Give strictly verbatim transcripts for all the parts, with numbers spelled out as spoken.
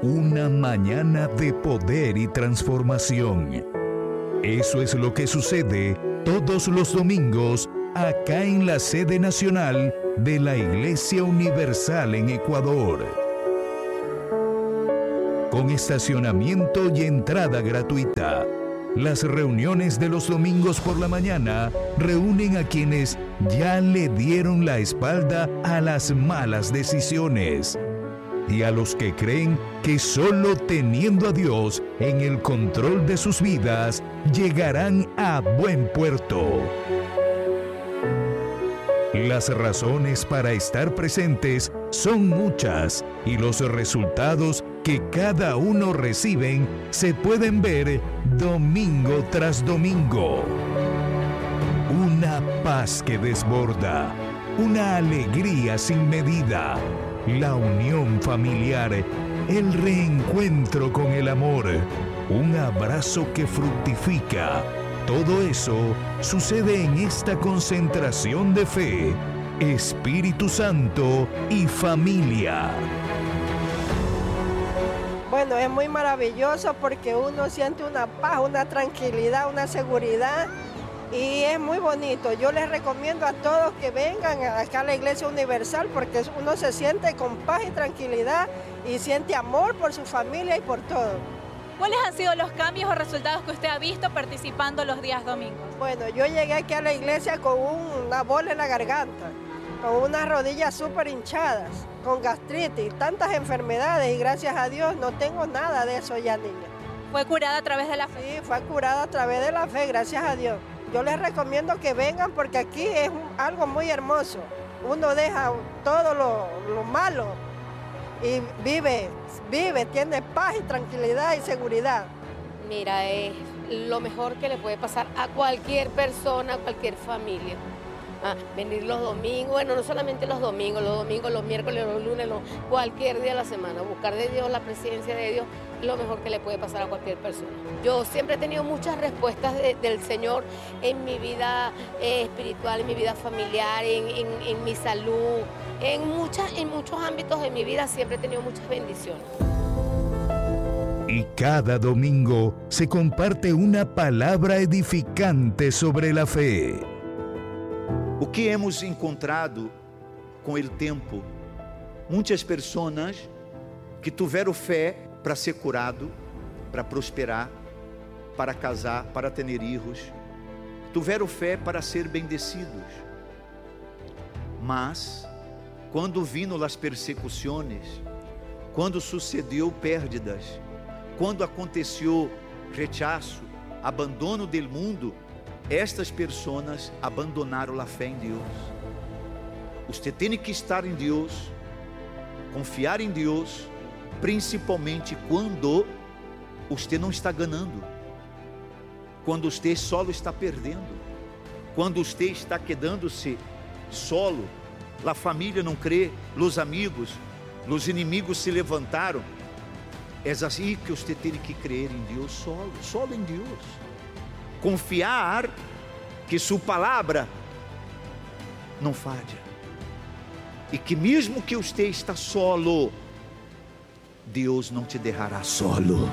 Una mañana de poder y transformación. Eso es lo que sucede todos los domingos acá en la sede nacional de la Iglesia Universal en Ecuador. Con estacionamiento y entrada gratuita. Las reuniones de los domingos por la mañana reúnen a quienes ya le dieron la espalda a las malas decisiones y a los que creen que solo teniendo a Dios en el control de sus vidas llegarán a buen puerto. Las razones para estar presentes son muchas y los resultados que cada uno reciben se pueden ver domingo tras domingo. Una paz que desborda, una alegría sin medida, la unión familiar, el reencuentro con el amor, un abrazo que fructifica. Todo eso sucede en esta concentración de fe, Espíritu Santo y familia. Bueno, es muy maravilloso porque uno siente una paz, una tranquilidad, una seguridad y es muy bonito. Yo les recomiendo a todos que vengan acá a la Iglesia Universal porque uno se siente con paz y tranquilidad y siente amor por su familia y por todo. ¿Cuáles han sido los cambios o resultados que usted ha visto participando los días domingos? Bueno, yo llegué aquí a la iglesia con una bola en la garganta, con unas rodillas súper hinchadas, con gastritis, tantas enfermedades y gracias a Dios no tengo nada de eso ya, niña. ¿Fue curada a través de la fe? Sí, fue curada a través de la fe, gracias a Dios. Yo les recomiendo que vengan porque aquí es algo muy hermoso. Uno deja todo lo, lo malo y vive, vive, tiene paz y tranquilidad y seguridad. Mira, es lo mejor que le puede pasar a cualquier persona, a cualquier familia. Ah, venir los domingos, bueno, no solamente los domingos, los domingos, los miércoles, los lunes, los, cualquier día de la semana. Buscar de Dios, la presencia de Dios, es lo mejor que le puede pasar a cualquier persona. Yo siempre he tenido muchas respuestas de, del Señor en mi vida eh, espiritual, en mi vida familiar, en, en, en mi salud, en, muchas, en muchos ámbitos de mi vida siempre he tenido muchas bendiciones. Y cada domingo se comparte una palabra edificante sobre la fe. O que hemos encontrado com o tempo? Muitas pessoas que tiveram fé para ser curado, para prosperar, para casar, para ter filhos, tiveram fé para ser bendecidos. Mas, quando vino as persecuções, quando sucedeu perdas, quando aconteceu rechaço, abandono do mundo, estas pessoas abandonaram a fé em Deus. Você tem que estar em Deus, confiar em Deus, principalmente quando você não está ganhando, quando você solo está perdendo, quando você está quedando-se solo, a família não crê, os amigos, os inimigos se levantaram. É assim que você tem que crer em Deus solo, solo em Deus. Confiar que sua palavra não falha. E que mesmo que você está solo, Deus não te deixará solo.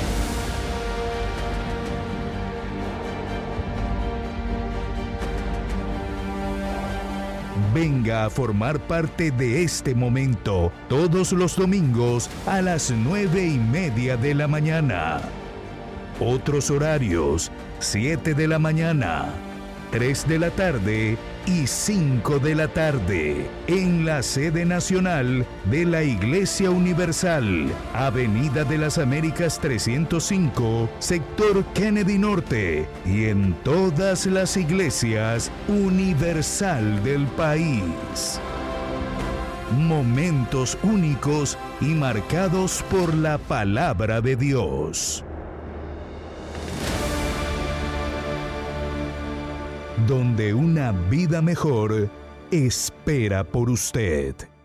Venga a formar parte de este momento todos los domingos a las nueve y media de la mañana. Otros horarios: siete de la mañana, tres de la tarde y cinco de la tarde, en la sede nacional de la Iglesia Universal, Avenida de las Américas trescientos cinco, sector Kennedy Norte, y en todas las iglesias universal del país. Momentos únicos y marcados por la palabra de Dios. Donde una vida mejor espera por usted.